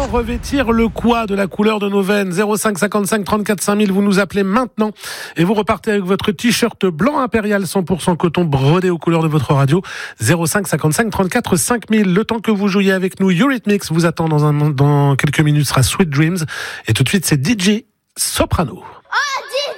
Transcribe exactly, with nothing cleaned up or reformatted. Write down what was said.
Comment revêtir le quoi de la couleur de nos veines? zéro cinq cinquante-cinq trente-quatre cinq mille, vous nous appelez maintenant et vous repartez avec votre t-shirt blanc impérial cent pour cent coton brodé aux couleurs de votre radio. zéro cinq cinquante-cinq trente-quatre cinq mille. Le temps que vous jouiez avec nous, Eurythmics vous attend dans, un, dans quelques minutes, sera Sweet Dreams. Et tout de suite, c'est D J Soprano.